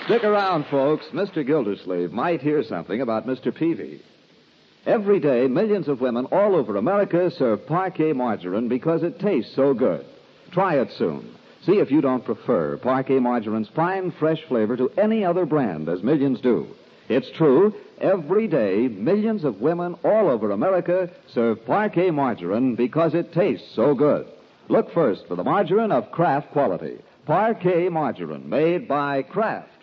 Stick around, folks. Mr. Gildersleeve might hear something about Mr. Peavy. Every day, millions of women all over America serve Parquet margarine because it tastes so good. Try it soon. See if you don't prefer Parquet margarine's fine, fresh flavor to any other brand, as millions do. It's true. Every day, millions of women all over America serve Parquet margarine because it tastes so good. Look first for the margarine of Kraft quality. Parquet margarine, made by Kraft.